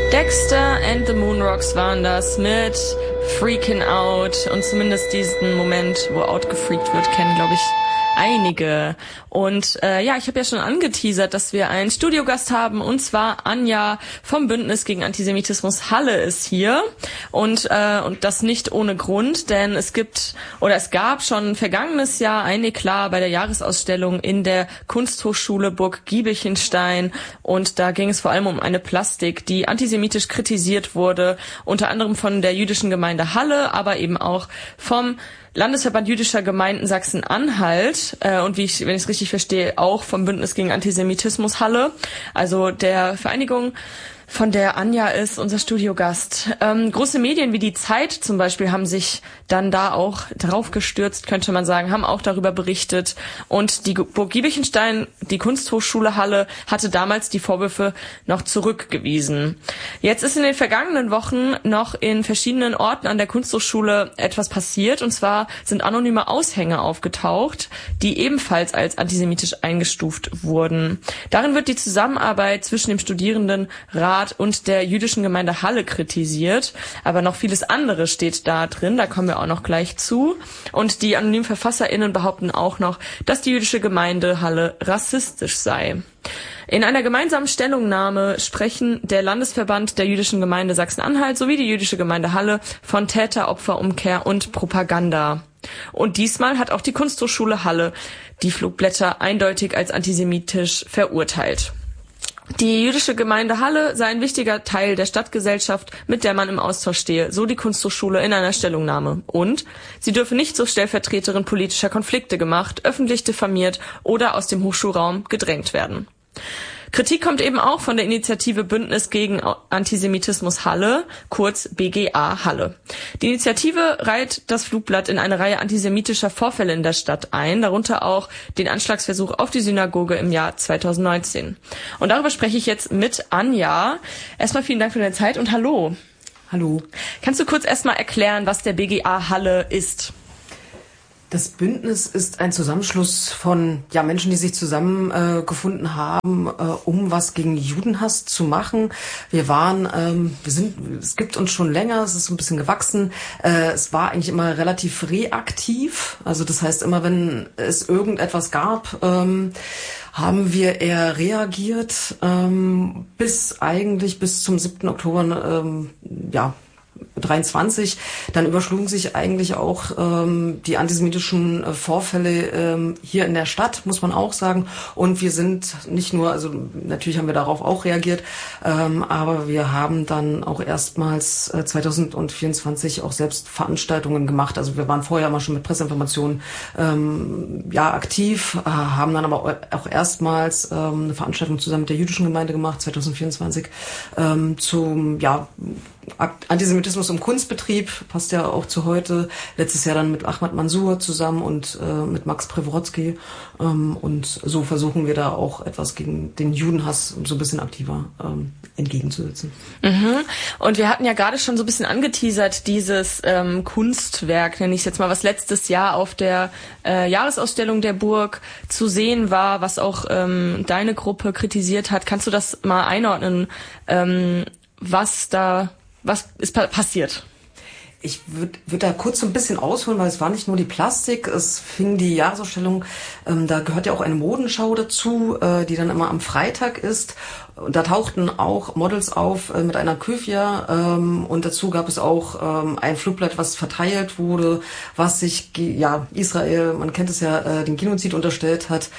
Dexter and the Moonrocks waren das mit Freakin' Out. Und zumindest diesen Moment, wo outgefreakt wird, kennen, glaube ich, einige. Und ich habe ja schon angeteasert, dass wir einen Studiogast haben, und zwar Anja vom Bündnis gegen Antisemitismus Halle ist hier. Und das nicht ohne Grund, denn es gab schon vergangenes Jahr ein Eklat bei der Jahresausstellung in der Kunsthochschule Burg Giebelchenstein. Und da ging es vor allem um eine Plastik, die antisemitisch kritisiert wurde, unter anderem von der jüdischen Gemeinde Halle, aber eben auch vom Landesverband jüdischer Gemeinden Sachsen-Anhalt und wenn ich es richtig verstehe, auch vom Bündnis gegen Antisemitismus Halle, also der Vereinigung, von der Anja ist unser Studiogast. Große Medien wie die Zeit zum Beispiel haben sich dann da auch drauf gestürzt, könnte man sagen, haben auch darüber berichtet. Und die Burg Giebelchenstein, die Kunsthochschule Halle, hatte damals die Vorwürfe noch zurückgewiesen. Jetzt ist in den vergangenen Wochen noch in verschiedenen Orten an der Kunsthochschule etwas passiert. Und zwar sind anonyme Aushänge aufgetaucht, die ebenfalls als antisemitisch eingestuft wurden. Darin wird die Zusammenarbeit zwischen dem Studierendenrat und der jüdischen Gemeinde Halle kritisiert, aber noch vieles andere steht da drin, da kommen wir auch noch gleich zu. Und die anonymen VerfasserInnen behaupten auch noch, dass die jüdische Gemeinde Halle rassistisch sei. In einer gemeinsamen Stellungnahme sprechen der Landesverband der jüdischen Gemeinde Sachsen-Anhalt sowie die jüdische Gemeinde Halle von Täter-Opfer-Umkehr und Propaganda. Und diesmal hat auch die Kunsthochschule Halle die Flugblätter eindeutig als antisemitisch verurteilt. Die jüdische Gemeinde Halle sei ein wichtiger Teil der Stadtgesellschaft, mit der man im Austausch stehe, so die Kunsthochschule in einer Stellungnahme. Und sie dürfe nicht zur Stellvertreterin politischer Konflikte gemacht, öffentlich diffamiert oder aus dem Hochschulraum gedrängt werden. Kritik kommt eben auch von der Initiative Bündnis gegen Antisemitismus Halle, kurz BGA Halle. Die Initiative reiht das Flugblatt in eine Reihe antisemitischer Vorfälle in der Stadt ein, darunter auch den Anschlagsversuch auf die Synagoge im Jahr 2019. Und darüber spreche ich jetzt mit Anja. Erstmal vielen Dank für deine Zeit und hallo. Hallo. Kannst du kurz erstmal erklären, was der BGA Halle ist? Das Bündnis ist ein Zusammenschluss von Menschen, die sich zusammengefunden haben, um was gegen Judenhass zu machen. Es gibt uns schon länger, es ist so ein bisschen gewachsen. Es war eigentlich immer relativ reaktiv. Also das heißt, immer wenn es irgendetwas gab, haben wir eher reagiert, bis zum 7. Oktober, 23, dann überschlugen sich eigentlich auch die antisemitischen Vorfälle hier in der Stadt, muss man auch sagen. Und wir sind nicht nur, also natürlich haben wir darauf auch reagiert, aber wir haben dann auch erstmals 2024 auch selbst Veranstaltungen gemacht. Also wir waren vorher mal schon mit Presseinformationen aktiv, haben dann aber auch erstmals eine Veranstaltung zusammen mit der jüdischen Gemeinde gemacht, 2024, zum Antisemitismus im Kunstbetrieb, passt ja auch zu heute. Letztes Jahr dann mit Ahmad Mansour zusammen und mit Max Preworotsky. Und so versuchen wir da auch etwas gegen den Judenhass so ein bisschen aktiver entgegenzusetzen. Mhm. Und wir hatten ja gerade schon so ein bisschen angeteasert, dieses Kunstwerk, nenne ich es jetzt mal, was letztes Jahr auf der Jahresausstellung der Burg zu sehen war, was auch deine Gruppe kritisiert hat. Kannst du das mal einordnen, was ist passiert? Ich würde da kurz so ein bisschen ausholen, weil es war nicht nur die Plastik, es fing die Jahresausstellung, da gehört ja auch eine Modenschau dazu, die dann immer am Freitag ist. Und da tauchten auch Models auf mit einer Küfja und dazu gab es auch ein Flugblatt, was verteilt wurde, was sich Israel, man kennt es ja, den Genozid unterstellt hat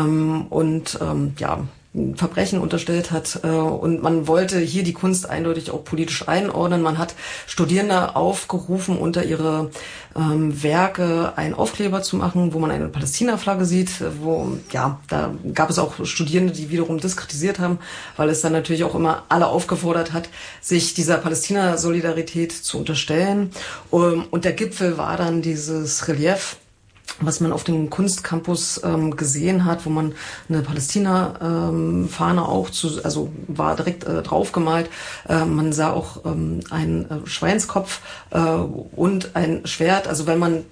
Verbrechen unterstellt hat, und man wollte hier die Kunst eindeutig auch politisch einordnen. Man hat Studierende aufgerufen, unter ihre Werke einen Aufkleber zu machen, wo man eine Palästina-Flagge sieht, da gab es auch Studierende, die wiederum das kritisiert haben, weil es dann natürlich auch immer alle aufgefordert hat, sich dieser Palästina-Solidarität zu unterstellen. Und der Gipfel war dann dieses Relief, was man auf dem Kunstcampus gesehen hat, wo man eine Palästina-Fahne auch war direkt draufgemalt. Man sah auch einen Schweinskopf und ein Schwert. Also wenn man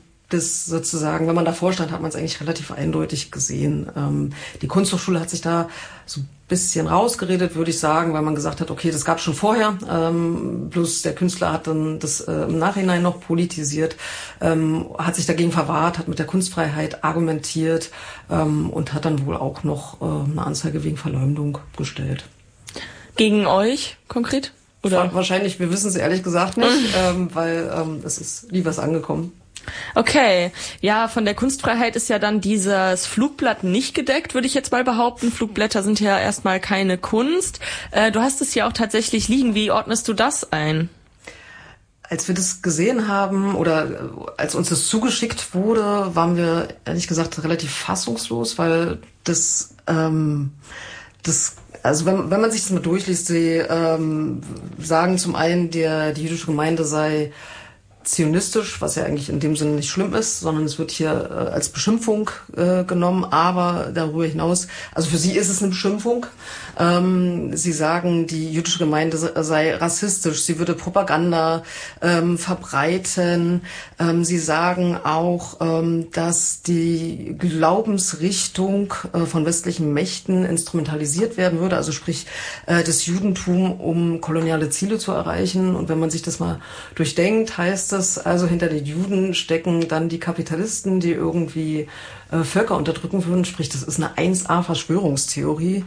davor stand, hat man es eigentlich relativ eindeutig gesehen. Die Kunsthochschule hat sich da so bisschen rausgeredet, würde ich sagen, weil man gesagt hat, okay, das gab es schon vorher, bloß der Künstler hat dann das im Nachhinein noch politisiert, hat sich dagegen verwahrt, hat mit der Kunstfreiheit argumentiert und hat dann wohl auch noch eine Anzeige wegen Verleumdung gestellt. Gegen euch konkret? Oder? Wahrscheinlich, wir wissen es ehrlich gesagt nicht, weil es ist nie was angekommen. Okay, ja, von der Kunstfreiheit ist ja dann dieses Flugblatt nicht gedeckt, würde ich jetzt mal behaupten. Flugblätter sind ja erstmal keine Kunst. Du hast es ja auch tatsächlich liegen. Wie ordnest du das ein? Als wir das gesehen haben oder als uns das zugeschickt wurde, waren wir ehrlich gesagt relativ fassungslos, weil also wenn man sich das mal durchliest, sie sagen zum einen, die jüdische Gemeinde sei zionistisch, was ja eigentlich in dem Sinne nicht schlimm ist, sondern es wird hier als Beschimpfung genommen, aber darüber hinaus, also für sie ist es eine Beschimpfung. Sie sagen, die jüdische Gemeinde sei rassistisch, sie würde Propaganda verbreiten. Sie sagen auch, dass die Glaubensrichtung von westlichen Mächten instrumentalisiert werden würde, also sprich das Judentum, um koloniale Ziele zu erreichen. Und wenn man sich das mal durchdenkt, heißt das, also hinter den Juden stecken dann die Kapitalisten, die irgendwie Völker unterdrücken würden. Sprich, das ist eine 1A-Verschwörungstheorie.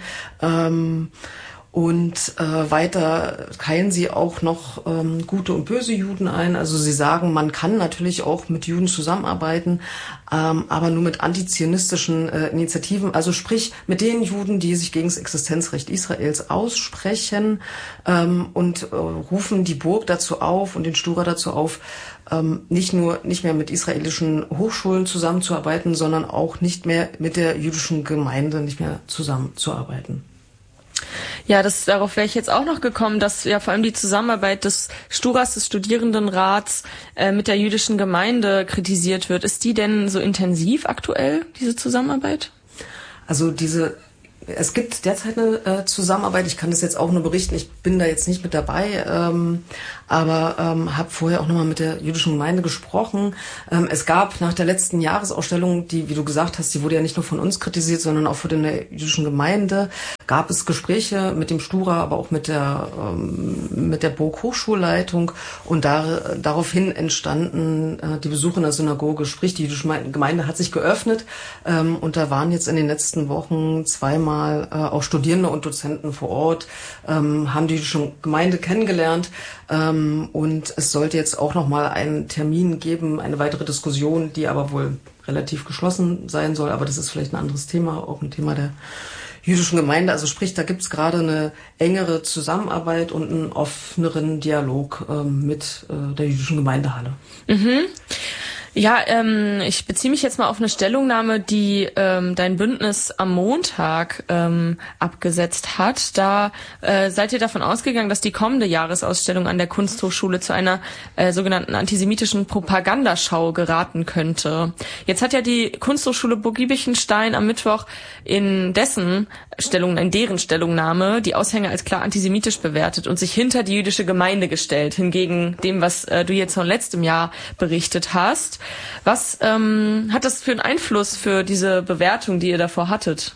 Weiter teilen sie auch noch gute und böse Juden ein. Also sie sagen, man kann natürlich auch mit Juden zusammenarbeiten, aber nur mit antizionistischen Initiativen. Also sprich mit den Juden, die sich gegen das Existenzrecht Israels aussprechen und rufen die Burg dazu auf und den Stura dazu auf, nicht mehr mit israelischen Hochschulen zusammenzuarbeiten, sondern auch nicht mehr mit der jüdischen Gemeinde nicht mehr zusammenzuarbeiten. Ja, darauf wäre ich jetzt auch noch gekommen, dass ja vor allem die Zusammenarbeit des Sturas, des Studierendenrats mit der jüdischen Gemeinde kritisiert wird. Ist die denn so intensiv aktuell, diese Zusammenarbeit? Also es gibt derzeit eine Zusammenarbeit. Ich kann das jetzt auch nur berichten. Ich bin da jetzt nicht mit dabei, aber habe vorher auch nochmal mit der jüdischen Gemeinde gesprochen. Es gab nach der letzten Jahresausstellung, die, wie du gesagt hast, die wurde ja nicht nur von uns kritisiert, sondern auch von der jüdischen Gemeinde, gab es Gespräche mit dem Stura, aber auch mit der Burg Hochschulleitung. Und daraufhin entstanden die Besuche in der Synagoge. Sprich, die jüdische Gemeinde hat sich geöffnet. Und da waren jetzt in den letzten Wochen zweimal auch Studierende und Dozenten vor Ort, haben die jüdische Gemeinde kennengelernt. Und es sollte jetzt auch nochmal einen Termin geben, eine weitere Diskussion, die aber wohl relativ geschlossen sein soll. Aber das ist vielleicht ein anderes Thema, auch ein Thema der jüdischen Gemeinde. Also sprich, da gibt's gerade eine engere Zusammenarbeit und einen offeneren Dialog mit der jüdischen Gemeindehalle. Mhm. Ja, ich beziehe mich jetzt mal auf eine Stellungnahme, die dein Bündnis am Montag abgesetzt hat. Da seid ihr davon ausgegangen, dass die kommende Jahresausstellung an der Kunsthochschule zu einer sogenannten antisemitischen Propagandaschau geraten könnte. Jetzt hat ja die Kunsthochschule Burg-Giebichenstein am Mittwoch in deren Stellungnahme die Aushänge als klar antisemitisch bewertet und sich hinter die jüdische Gemeinde gestellt, hingegen dem, was du jetzt von letztem Jahr berichtet hast. Was hat das für einen Einfluss für diese Bewertung, die ihr davor hattet?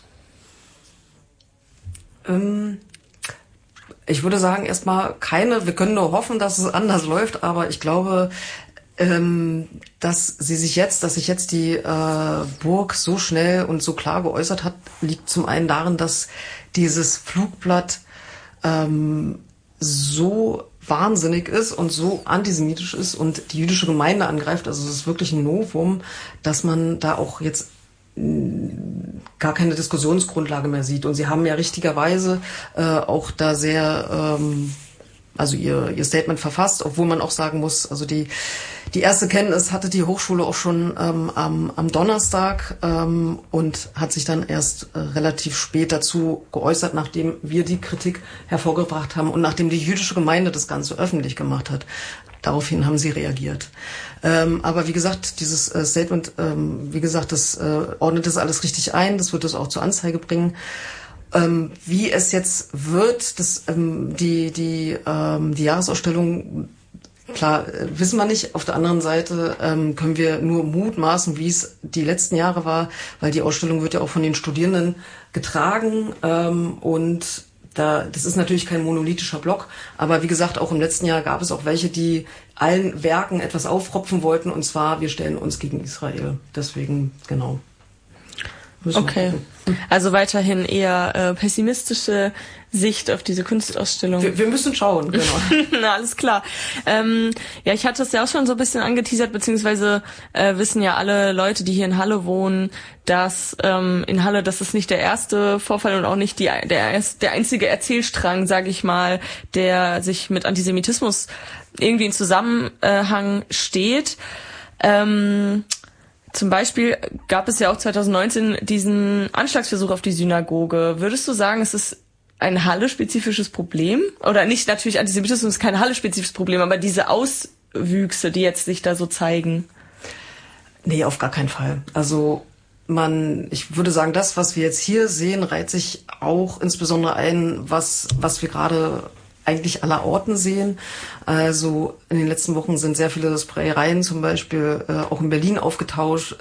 Ich würde sagen, erstmal keine. Wir können nur hoffen, dass es anders läuft, aber ich glaube, dass sich jetzt die Burg so schnell und so klar geäußert hat, liegt zum einen darin, dass dieses Flugblatt so wahnsinnig ist und so antisemitisch ist und die jüdische Gemeinde angreift. Also es ist wirklich ein Novum, dass man da auch jetzt gar keine Diskussionsgrundlage mehr sieht. Und sie haben ja richtigerweise auch da sehr ihr Statement verfasst, obwohl man auch sagen muss, also die erste Kenntnis hatte die Hochschule auch schon am Donnerstag und hat sich dann erst relativ spät dazu geäußert, nachdem wir die Kritik hervorgebracht haben und nachdem die jüdische Gemeinde das Ganze öffentlich gemacht hat. Daraufhin haben sie reagiert. Aber wie gesagt, dieses Statement, das ordnet das alles richtig ein, das wird das auch zur Anzeige bringen. Wie es jetzt wird, die Jahresausstellung Klar, wissen wir nicht. Auf der anderen Seite können wir nur mutmaßen, wie es die letzten Jahre war, weil die Ausstellung wird ja auch von den Studierenden getragen und das ist natürlich kein monolithischer Block, aber wie gesagt, auch im letzten Jahr gab es auch welche, die allen Werken etwas aufropfen wollten, und zwar, wir stellen uns gegen Israel. Deswegen, genau. Okay, also weiterhin eher pessimistische Sicht auf diese Kunstausstellung. Wir müssen schauen, genau. Na, alles klar. Ja, ich hatte es ja auch schon so ein bisschen angeteasert, beziehungsweise wissen ja alle Leute, die hier in Halle wohnen, dass in Halle, das ist nicht der erste Vorfall und auch nicht der einzige Erzählstrang, sage ich mal, der sich mit Antisemitismus irgendwie in Zusammenhang steht. Zum Beispiel gab es ja auch 2019 diesen Anschlagsversuch auf die Synagoge. Würdest du sagen, es ist ein Halle-spezifisches Problem? Oder nicht, natürlich, Antisemitismus ist kein Halle-spezifisches Problem, aber diese Auswüchse, die jetzt sich da so zeigen? Nee, auf gar keinen Fall. Also ich würde sagen, das, was wir jetzt hier sehen, reiht sich auch insbesondere ein, was wir gerade eigentlich allerorten sehen. Also in den letzten Wochen sind sehr viele Sprayereien zum Beispiel auch in Berlin aufgetaucht,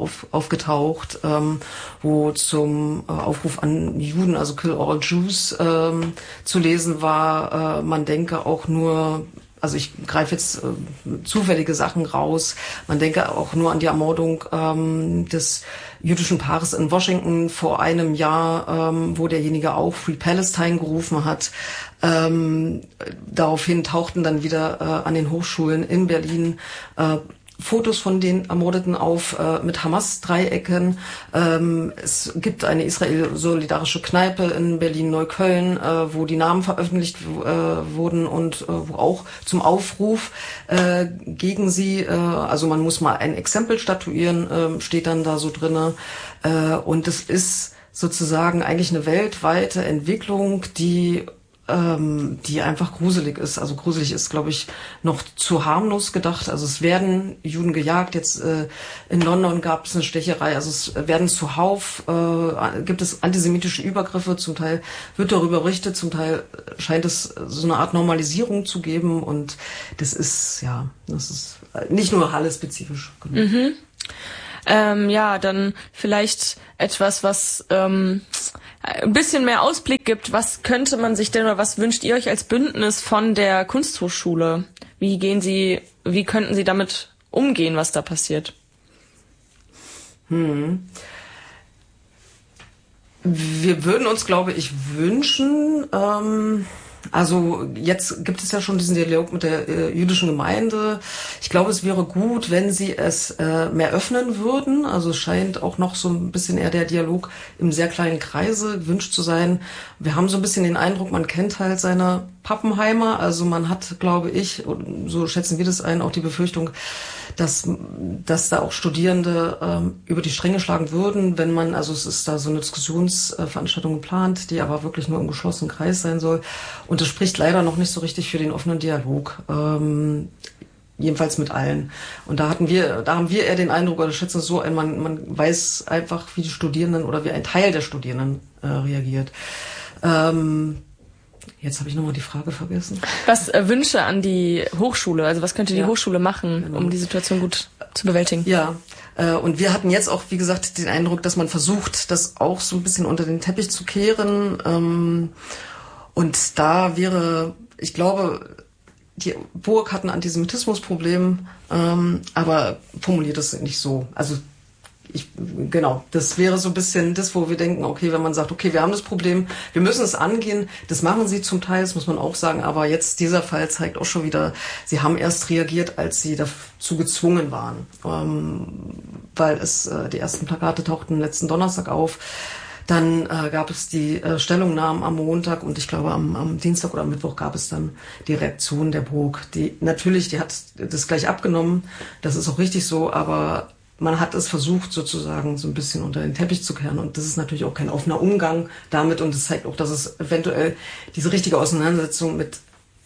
wo zum Aufruf an Juden, also Kill All Jews, zu lesen war. Man denke auch nur, also ich greife jetzt zufällige Sachen raus, man denke auch nur an die Ermordung des jüdischen Paares in Washington vor einem Jahr, wo derjenige auch Free Palestine gerufen hat. Daraufhin tauchten dann wieder an den Hochschulen in Berlin Fotos von den Ermordeten auf mit Hamas-Dreiecken. Es gibt eine israel-solidarische Kneipe in Berlin-Neukölln, wo die Namen veröffentlicht wurden und wo auch zum Aufruf gegen sie, also man muss mal ein Exempel statuieren, steht dann da so drinne. Und es ist sozusagen eigentlich eine weltweite Entwicklung, die einfach gruselig ist. Also gruselig ist, glaube ich, noch zu harmlos gedacht. Also es werden Juden gejagt. Jetzt in London gab es eine Stecherei. Also es werden zuhauf, gibt es antisemitische Übergriffe. Zum Teil wird darüber berichtet, zum Teil scheint es so eine Art Normalisierung zu geben. Und das ist nicht nur Halle-spezifisch. Genau. Mhm. Ja, dann vielleicht etwas, was ein bisschen mehr Ausblick gibt. Was könnte man sich denn oder was wünscht ihr euch als Bündnis von der Kunsthochschule? Wie könnten Sie damit umgehen, was da passiert? Wir würden uns, glaube ich, wünschen, also jetzt gibt es ja schon diesen Dialog mit der jüdischen Gemeinde. Ich glaube, es wäre gut, wenn sie es mehr öffnen würden. Also es scheint auch noch so ein bisschen eher der Dialog im sehr kleinen Kreise gewünscht zu sein. Wir haben so ein bisschen den Eindruck, man kennt halt seine Pappenheimer. Also man hat, glaube ich, so schätzen wir das ein, auch die Befürchtung, dass da auch Studierende über die Stränge schlagen würden, wenn also es ist da so eine Diskussionsveranstaltung geplant, die aber wirklich nur im geschlossenen Kreis sein soll. Und das spricht leider noch nicht so richtig für den offenen Dialog. Jedenfalls mit allen. Und da haben wir eher den Eindruck, oder schätzen es so ein, man weiß einfach, wie die Studierenden oder wie ein Teil der Studierenden reagiert. Jetzt habe ich nochmal die Frage vergessen. Was Wünsche an die Hochschule? Also was könnte die Hochschule machen, genau, um die Situation gut zu bewältigen? Ja, und wir hatten jetzt auch, wie gesagt, den Eindruck, dass man versucht, das auch so ein bisschen unter den Teppich zu kehren. Und da wäre, ich glaube, die Burg hat ein Antisemitismusproblem, aber formuliert es nicht so. Also das wäre so ein bisschen das, wo wir denken, okay, wenn man sagt, okay, wir haben das Problem, wir müssen es angehen, das machen sie zum Teil, das muss man auch sagen, aber jetzt dieser Fall zeigt auch schon wieder, sie haben erst reagiert, als sie dazu gezwungen waren, weil die ersten Plakate tauchten letzten Donnerstag auf. Dann gab es die Stellungnahmen am Montag und ich glaube am Dienstag oder am Mittwoch gab es dann die Reaktion der Burg. Die hat das gleich abgenommen, das ist auch richtig so, aber man hat es versucht, sozusagen so ein bisschen unter den Teppich zu kehren. Und das ist natürlich auch kein offener Umgang damit. Und es zeigt auch, dass es eventuell diese richtige Auseinandersetzung mit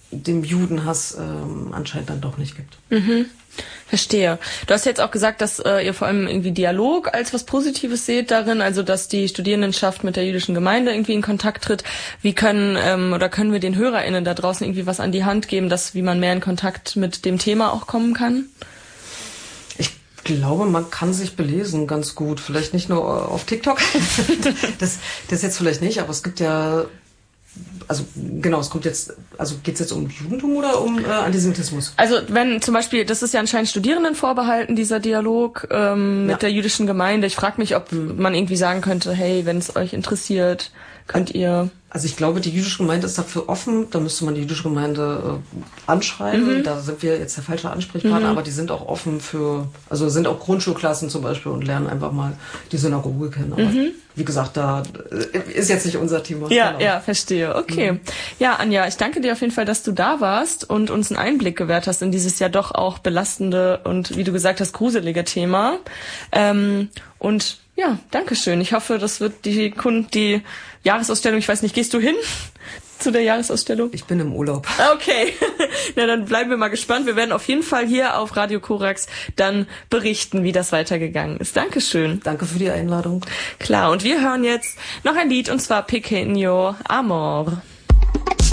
dem Judenhass anscheinend dann doch nicht gibt. Verstehe. Du hast jetzt auch gesagt, dass ihr vor allem irgendwie Dialog als was Positives seht darin, also dass die Studierendenschaft mit der jüdischen Gemeinde irgendwie in Kontakt tritt. Wie können wir den HörerInnen da draußen irgendwie was an die Hand geben, wie man mehr in Kontakt mit dem Thema auch kommen kann? Ich glaube, man kann sich belesen ganz gut. Vielleicht nicht nur auf TikTok. Das jetzt vielleicht nicht, aber es gibt ja... Also genau, geht's jetzt um Judentum oder um Antisemitismus? Also wenn zum Beispiel, das ist ja anscheinend Studierenden vorbehalten, dieser Dialog mit der jüdischen Gemeinde. Ich frage mich, ob man irgendwie sagen könnte, hey, wenn es euch interessiert, könnt ihr... Also ich glaube, die jüdische Gemeinde ist dafür offen. Da müsste man die jüdische Gemeinde anschreiben. Da sind wir jetzt der falsche Ansprechpartner, aber die sind auch offen sind auch Grundschulklassen zum Beispiel und lernen einfach mal die Synagoge kennen. Aber wie gesagt, da ist jetzt nicht unser Thema. Ja, verstehe. Okay. Ja, Anja, ich danke dir auf jeden Fall, dass du da warst und uns einen Einblick gewährt hast in dieses ja doch auch belastende und, wie du gesagt hast, gruselige Thema. Und ja, dankeschön. Ich hoffe, das wird die Jahresausstellung, ich weiß nicht, gehst du hin zu der Jahresausstellung? Ich bin im Urlaub. Okay, na dann bleiben wir mal gespannt. Wir werden auf jeden Fall hier auf Radio Korax dann berichten, wie das weitergegangen ist. Dankeschön. Danke für die Einladung. Klar, und wir hören jetzt noch ein Lied, und zwar Pequeño Amor.